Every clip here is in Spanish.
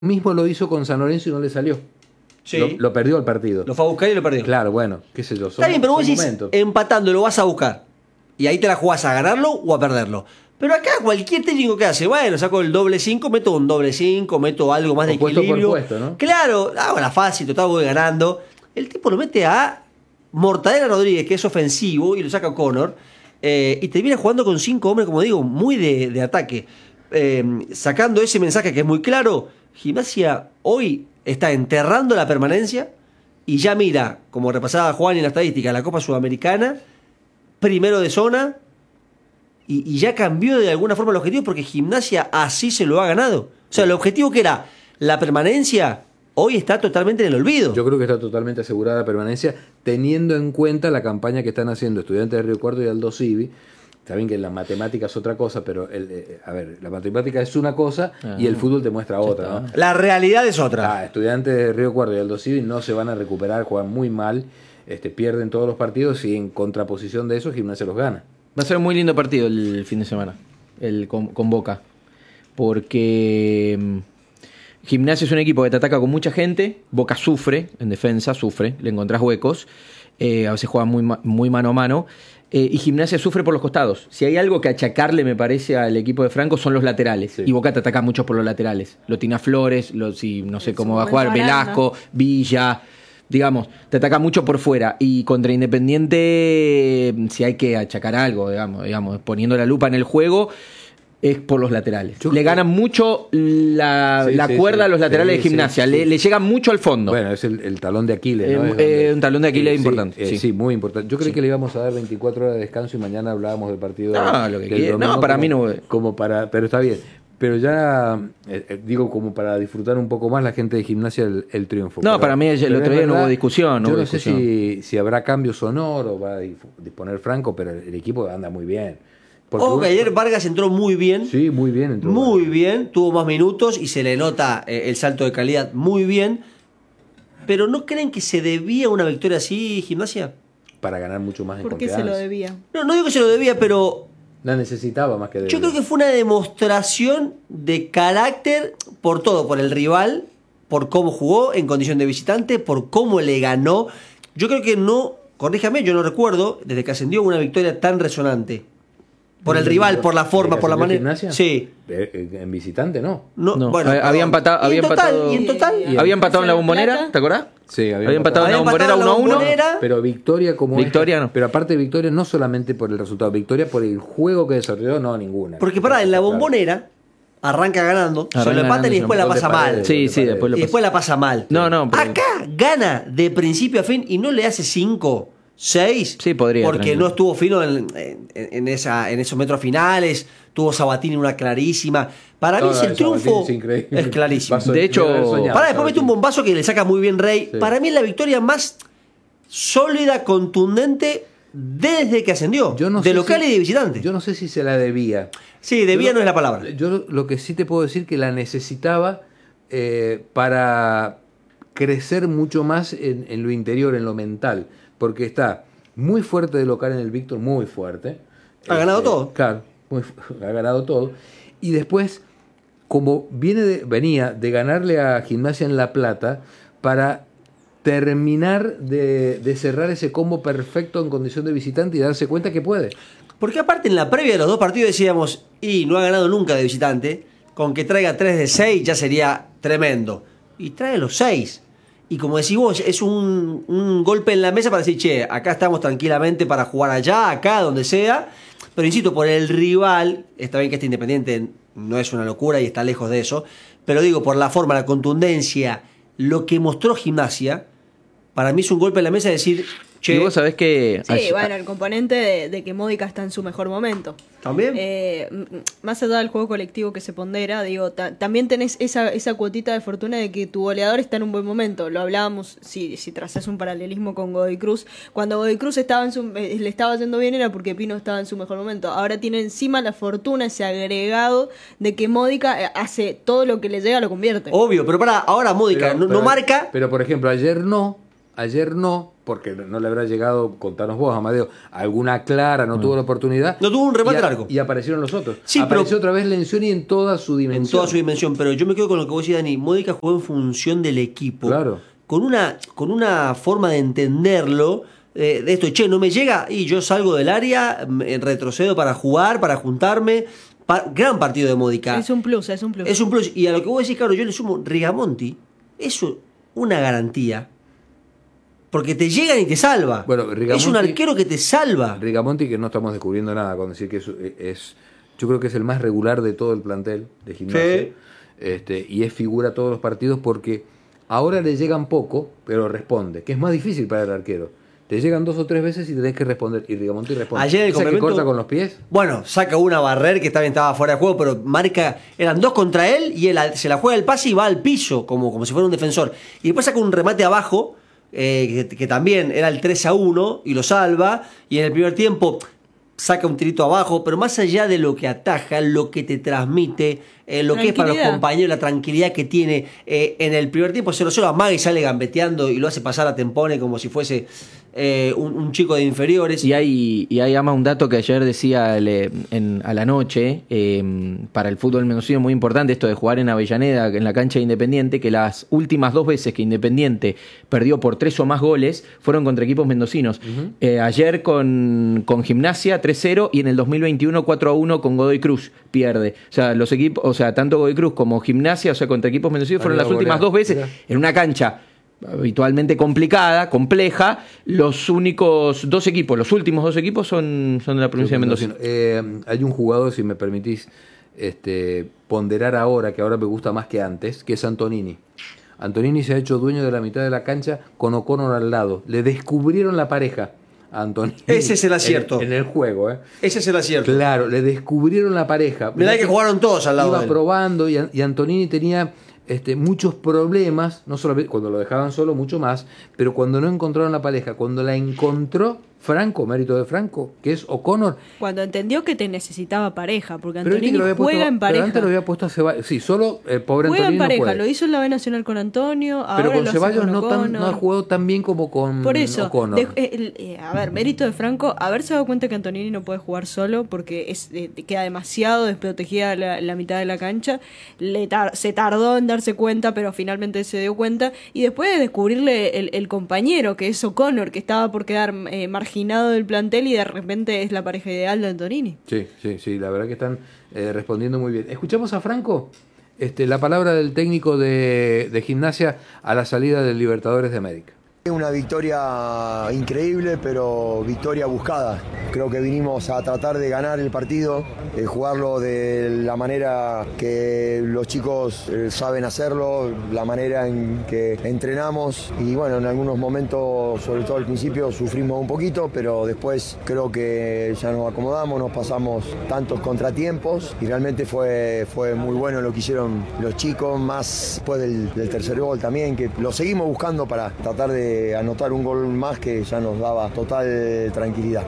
mismo lo hizo con San Lorenzo y no le salió. Sí. Lo perdió el partido. Lo fue a buscar y lo perdió. Claro, bueno, qué sé yo. Está bien, pero vos decís, empatando lo vas a buscar. Y ahí te la jugás a ganarlo o a perderlo. Pero acá cualquier técnico que hace, bueno, saco el doble 5, meto un doble 5, meto algo más de equilibrio. Por puesto, ¿no? Claro, hago la fácil, total voy ganando. El tipo lo mete a Mortadela Rodríguez, que es ofensivo, y lo saca a Connor. Y termina jugando con 5 hombres, como digo, muy de ataque. Sacando ese mensaje que es muy claro, Gimnasia hoy está enterrando la permanencia y ya mira, como repasaba Juan en la estadística, la Copa Sudamericana, primero de zona, y ya cambió de alguna forma el objetivo porque Gimnasia así se lo ha ganado. O sea, el objetivo que era la permanencia, hoy está totalmente en el olvido. Yo creo que está totalmente asegurada la permanencia, teniendo en cuenta la campaña que están haciendo Estudiantes de Río Cuarto y Aldo Civi. Saben que la matemática es otra cosa, pero la matemática es una cosa y el fútbol te muestra otra, ¿no? La realidad es otra. Estudiantes de Río Cuarto y Aldo Civi no se van a recuperar, juegan muy mal, pierden todos los partidos y en contraposición de eso Gimnasia los gana. Va a ser un muy lindo partido el fin de semana, con Boca, porque Gimnasia es un equipo que te ataca con mucha gente, Boca sufre, en defensa sufre, le encontrás huecos, a veces juega muy mano a mano, y Gimnasia sufre por los costados. Si hay algo que achacarle, me parece, al equipo de Franco son los laterales, sí. Y Boca te ataca mucho por los laterales, lo tiene a Flores, no sé cómo va a jugar, Velasco, Villa... Digamos, te ataca mucho por fuera. Y contra Independiente, si hay que achacar algo, digamos, poniendo la lupa en el juego, es por los laterales. Le ganan mucho la cuerda a los laterales de Gimnasia. Sí. Le llegan mucho al fondo. Bueno, es el talón de Aquiles, ¿no? Un talón de Aquiles importante. Sí, muy importante. Yo creí que le íbamos a dar 24 horas de descanso y mañana hablábamos del partido. Lo que quiera. No, para mí no. Pero está bien. Pero ya, digo, como para disfrutar un poco más la gente de Gimnasia el triunfo. No, para mí el otro día no hubo discusión. Yo no sé si habrá cambio sonoro o va a disponer Franco, pero el equipo anda muy bien. Ojo que ayer Vargas entró muy bien. Sí, muy bien. Muy bien, tuvo más minutos y se le nota el salto de calidad muy bien. Pero ¿no creen que se debía una victoria así, Gimnasia? Para ganar mucho más en confianza. ¿Por qué se lo debía? No digo que se lo debía, pero... La necesitaba más que debía. Yo creo que fue una demostración de carácter por todo, por el rival, por cómo jugó en condición de visitante, por cómo le ganó. Yo creo que no, corríjame, yo no recuerdo, desde que ascendió, una victoria tan resonante. Por el rival, por la forma, por la manera. Gimnasia? Sí. En visitante no. Bueno, había empatado. ¿Y en total? Había empatado en la Bombonera, ¿te acordás? Sí, había empatado en la Bombonera 1-1. Pero victoria como victoria no. Pero aparte de victoria, no solamente por el resultado, victoria por el juego que desarrolló, no ninguna. Porque en la Bombonera arranca ganando, se lo empatan y después la pasa mal. Sí, después la pasa mal. No. Acá gana de principio a fin y no le hace 5, 6. Sí, podría. Porque tranquilo. no estuvo fino en esos metros finales. Tuvo Sabatini una clarísima. Para mí el triunfo es clarísimo. De hecho, después mete un bombazo que le saca muy bien Rey. Sí. Para mí es la victoria más sólida, contundente desde que ascendió. De local y de visitante. Yo no sé si se la debía. Sí, debía no es la palabra. Yo lo que sí te puedo decir que la necesitaba para crecer mucho más en lo interior, en lo mental. Porque está muy fuerte de local en el Víctor, muy fuerte. Ha ganado todo. Claro, ha ganado todo. Y después, como venía de ganarle a Gimnasia en La Plata, para terminar de cerrar ese combo perfecto en condición de visitante y darse cuenta que puede. Porque aparte en la previa de los dos partidos decíamos, no ha ganado nunca de visitante, con que traiga 3 de 6 ya sería tremendo. Y trae los 6. Y como decís vos, es un golpe en la mesa para decir, acá estamos tranquilamente para jugar allá, acá, donde sea. Pero insisto, por el rival, está bien que este Independiente no es una locura y está lejos de eso, pero digo, por la forma, la contundencia, lo que mostró Gimnasia, para mí es un golpe en la mesa de decir, y vos sabés que... Sí, bueno, el componente de que Módica está en su mejor momento. ¿También? Más allá del juego colectivo que se pondera, digo, también tenés esa cuotita de fortuna de que tu goleador está en un buen momento. Lo hablábamos, si trazás un paralelismo con Godoy Cruz. Cuando Godoy Cruz le estaba yendo bien era porque Pino estaba en su mejor momento. Ahora tiene encima la fortuna, ese agregado de que Módica hace todo lo que le llega, lo convierte. Obvio, pero ahora Módica no marca. Pero por ejemplo, ayer no, porque no le habrá llegado, contanos vos, Amadeo, alguna clara, no tuvo la oportunidad. No tuvo un remate largo. Y aparecieron los otros. Sí, apareció otra vez Lencioni en toda su dimensión. En toda su dimensión, pero yo me quedo con lo que vos decís, Dani. Modica jugó en función del equipo. Claro. Con una forma de entenderlo, de esto, che, no me llega, y yo salgo del área, retrocedo para jugar, para juntarme. Gran partido de Modica. Es un plus, es un plus. Es un plus. Y a lo que vos decís, claro, yo le sumo, Rigamonti, eso una garantía. Porque te llegan y te salva. Bueno, Rigamonti, es un arquero que te salva. Rigamonti, que no estamos descubriendo nada con decir que yo creo que es el más regular de todo el plantel de Gimnasia. Sí. Y es figura todos los partidos porque ahora le llegan poco, pero responde, que es más difícil para el arquero. Te llegan 2 o 3 veces y tenés que responder. Y Rigamonti responde. Ayer el ¿Esa que complemento, corta con los pies? Bueno, saca una Barrer que también estaba fuera de juego, pero marca. Eran 2 contra él y él se la juega el pase y va al piso, como si fuera un defensor. Y después saca un remate abajo, que también era el 3-1 y lo salva. Y en el primer tiempo saca un tirito abajo, pero más allá de lo que ataja, lo que te transmite, lo que es para los compañeros, la tranquilidad que tiene. En el primer tiempo 0-0 amaga y sale gambeteando y lo hace pasar a Tempone como si fuese un chico de inferiores. Y hay ama un dato que ayer decía a la noche, para el fútbol mendocino muy importante, esto de jugar en Avellaneda, en la cancha de Independiente, que las últimas 2 veces que Independiente perdió por 3 o más goles fueron contra equipos mendocinos. Ayer con Gimnasia 3-0 y en el 2021 4-1 con Godoy Cruz pierde. O sea, los equipos, o sea, tanto Godoy Cruz como Gimnasia, o sea, contra equipos mendocinos fueron las últimas 2 veces en una cancha habitualmente complicada, compleja. Los únicos 2 equipos, los últimos 2 equipos son de la provincia de Mendoza. Hay un jugador, si me permitís ponderar ahora, que ahora me gusta más que antes, que es Antonini. Antonini se ha hecho dueño de la mitad de la cancha con O'Connor al lado. Le descubrieron la pareja a Antonini. Ese es el acierto. En el juego, Ese es el acierto. Claro, le descubrieron la pareja. Mirá que jugaron todos al lado iba de él. probando y Antonini tenía muchos problemas, no solamente cuando lo dejaban solo, mucho más, pero cuando no encontraron la pareja, cuando la encontró Franco, mérito de Franco, que es O'Connor. Cuando entendió que te necesitaba pareja, porque Pero Antonini juega en pareja. Pero antes lo había puesto a Ceballos. Sí, solo pobre juega Antonini en pareja, no puede. lo hizo en la B Nacional con Antonio, ahora pero con lo hace Ceballos con no ha jugado tan bien como con Por eso, O'Connor. A ver, mérito de Franco, haberse dado cuenta que Antonini no puede jugar solo porque queda demasiado desprotegida la mitad de la cancha. Se tardó en darse cuenta, pero finalmente se dio cuenta. Y después de descubrirle el compañero, que es O'Connor, que estaba por quedar marginado del plantel, y de repente es la pareja ideal de Antonini. Sí, la verdad que están respondiendo muy bien. Escuchamos a Franco, la palabra del técnico de Gimnasia a la salida del Libertadores de América. Una victoria increíble, pero victoria buscada. Creo que vinimos a tratar de ganar el partido, jugarlo de la manera que los chicos saben hacerlo, la manera en que entrenamos. Y bueno, en algunos momentos, sobre todo al principio, sufrimos un poquito, pero después creo que ya nos acomodamos, nos pasamos tantos contratiempos y realmente fue muy bueno lo que hicieron los chicos, más después del tercer gol también, que lo seguimos buscando para tratar de anotar un gol más que ya nos daba total tranquilidad.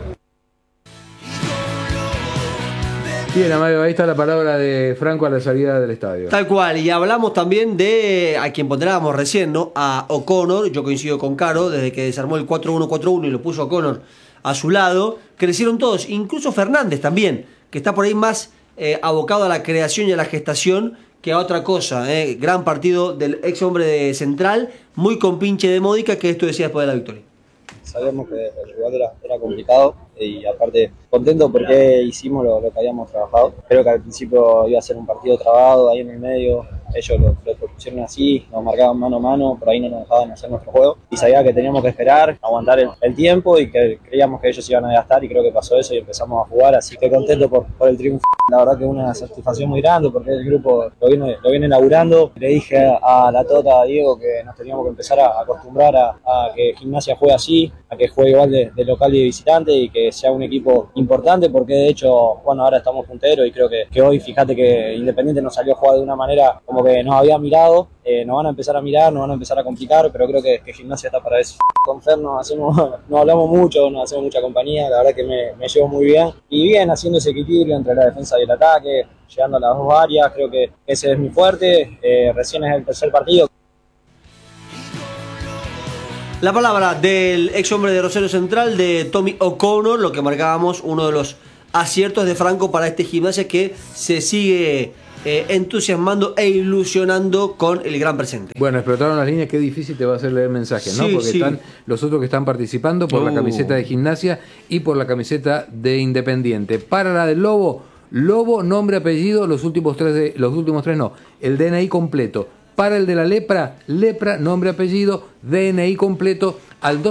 Bien, Amadio, ahí está la palabra de Franco a la salida del estadio. Tal cual, y hablamos también de a quien ponderábamos recién, ¿no? A O'Connor. Yo coincido con Caro, desde que desarmó el 4-1-4-1 y lo puso O'Connor a su lado, crecieron todos, incluso Fernández también, que está por ahí más abocado a la creación y a la gestación que a otra cosa. Gran partido del ex hombre de Central, muy compinche de Modica, que esto decía después de la victoria. Sabíamos que el rival era complicado y aparte contento porque hicimos lo que habíamos trabajado. Creo que al principio iba a ser un partido trabado ahí en el medio, ellos lo propusieron así, nos marcaban mano a mano, por ahí no nos dejaban hacer nuestro juego y sabía que teníamos que esperar, aguantar el tiempo y que creíamos que ellos iban a gastar y creo que pasó eso y empezamos a jugar, así que contento por el triunfo. La verdad que una satisfacción muy grande porque el grupo lo viene elaborando. Le dije a la Tota, a Diego, que nos teníamos que empezar a acostumbrar a que Gimnasia juegue así, a que juegue igual de local y de visitante y que sea un equipo importante porque de hecho, bueno, ahora estamos punteros y creo que hoy, fíjate que Independiente nos salió a jugar de una manera como que nos había mirado, nos van a empezar a mirar, nos van a empezar a complicar, pero creo que Gimnasia está para eso. Con Fer no hablamos mucho, nos hacemos mucha compañía, la verdad que me llevo muy bien y bien haciendo ese equilibrio entre la defensa y el ataque, llegando a las 2 áreas, creo que ese es mi fuerte, recién es el tercer partido. La palabra del ex hombre de Rosario Central, de Tommy O'Connor, lo que marcábamos, uno de los aciertos de Franco para este Gimnasia que se sigue entusiasmando e ilusionando con el gran presente. Bueno, explotaron las líneas, qué difícil te va a hacer leer mensajes, ¿no? Sí, Porque sí. están los otros que están participando por la camiseta de Gimnasia y por la camiseta de Independiente. Para la del Lobo, nombre, apellido, los últimos tres no, el DNI completo. Para el de la Lepra, nombre, apellido, DNI completo al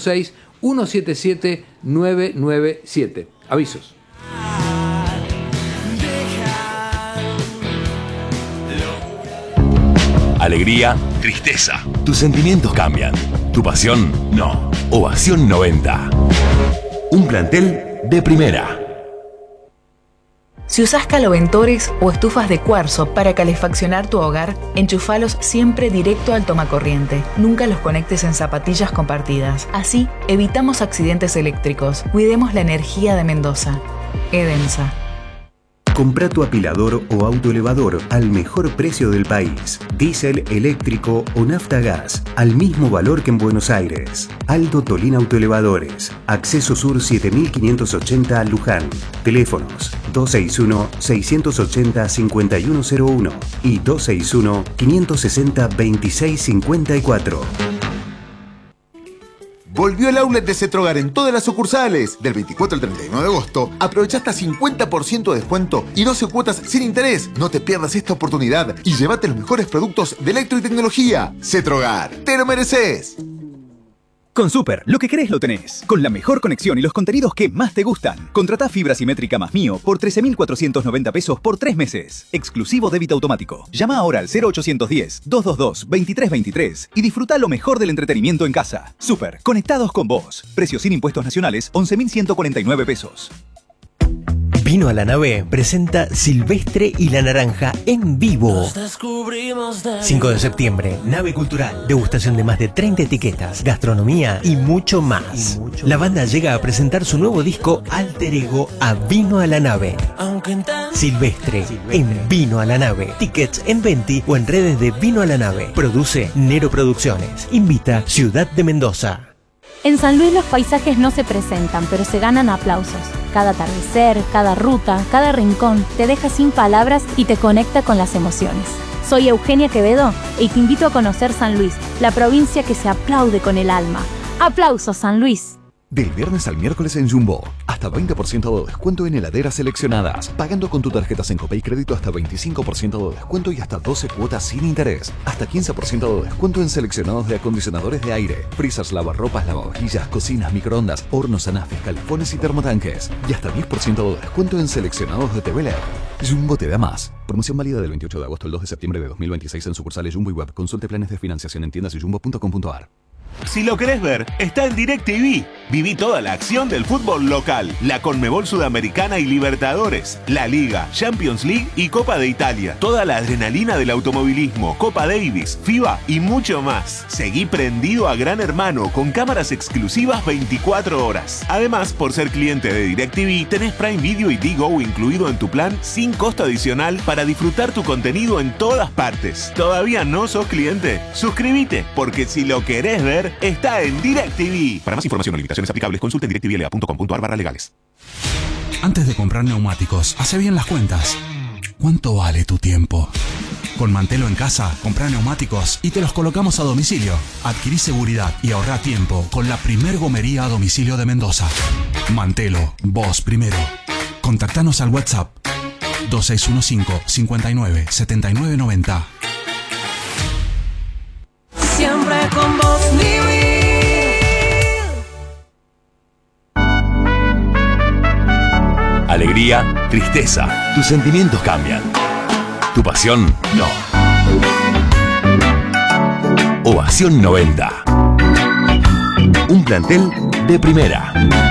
2616-177-997. Avisos. Alegría, tristeza. Tus sentimientos cambian. Tu pasión, no. Ovación 90. Un plantel de primera. Si usás caloventores o estufas de cuarzo para calefaccionar tu hogar, enchufalos siempre directo al tomacorriente. Nunca los conectes en zapatillas compartidas. Así, evitamos accidentes eléctricos. Cuidemos la energía de Mendoza. Edensa. Compra tu apilador o autoelevador al mejor precio del país. Diésel, eléctrico o nafta gas, al mismo valor que en Buenos Aires. Aldo Tolín Autoelevadores. Acceso Sur 7580 Luján. Teléfonos 261-680-5101 y 261-560-2654. Volvió el outlet de Cetrogar en todas las sucursales. Del 24 al 31 de agosto, aprovecha hasta 50% de descuento y 12 cuotas sin interés. No te pierdas esta oportunidad y llévate los mejores productos de electro y tecnología. Cetrogar, te lo mereces. Con Super, lo que querés lo tenés. Con la mejor conexión y los contenidos que más te gustan. Contratá fibra simétrica más Mío por 13.490 pesos por 3 meses. Exclusivo débito automático. Llama ahora al 0810-222-2323 y disfruta lo mejor del entretenimiento en casa. Super, conectados con vos. Precio sin impuestos nacionales, 11.149 pesos. Vino a la Nave presenta Silvestre y la Naranja en vivo. 5 de septiembre, Nave Cultural, degustación de más de 30 etiquetas, gastronomía y mucho más. La banda llega a presentar su nuevo disco Alter Ego a Vino a la Nave. Silvestre en Vino a la Nave. Tickets en Venti o en redes de Vino a la Nave. Produce Nero Producciones. Invita Ciudad de Mendoza. En San Luis los paisajes no se presentan, pero se ganan aplausos. Cada atardecer, cada ruta, cada rincón te deja sin palabras y te conecta con las emociones. Soy Eugenia Quevedo y te invito a conocer San Luis, la provincia que se aplaude con el alma. ¡Aplausos, San Luis! Del viernes al miércoles en Jumbo, hasta 20% de descuento en heladeras seleccionadas. Pagando con tu tarjeta Sencope y crédito hasta 25% de descuento y hasta 12 cuotas sin interés. Hasta 15% de descuento en seleccionados de acondicionadores de aire, freezers, lavarropas, lavavajillas, cocinas, microondas, hornos, anafes, calefones y termotanques. Y hasta 10% de descuento en seleccionados de TV LED. Jumbo te da más. Promoción válida del 28 de agosto al 2 de septiembre de 2026 en sucursales Jumbo y web. Consulte planes de financiación en tiendas y jumbo.com.ar. Si lo querés ver, está en DirecTV. Viví toda la acción del fútbol local, la Conmebol Sudamericana y Libertadores, la Liga, Champions League y Copa de Italia. Toda la adrenalina del automovilismo, Copa Davis, FIBA y mucho más. Seguí prendido a Gran Hermano con cámaras exclusivas 24 horas. Además, por ser cliente de DirecTV, tenés Prime Video y Digo incluido en tu plan sin costo adicional para disfrutar tu contenido en todas partes. ¿Todavía no sos cliente? Suscríbete, porque si lo querés ver, está en DirecTV. Para más información o limitaciones aplicables, consulte en directvla.com.ar/legales. Antes de comprar neumáticos, hace bien las cuentas. ¿Cuánto vale tu tiempo? Con Mantelo en casa, comprá neumáticos y te los colocamos a domicilio. Adquirí seguridad y ahorrá tiempo con la primer gomería a domicilio de Mendoza. Mantelo, vos primero. Contactanos al WhatsApp 2615 59 79 90. Siempre con vos, Alegría, tristeza. Tus sentimientos cambian. Tu pasión, no. Ovación 90. Un plantel de primera.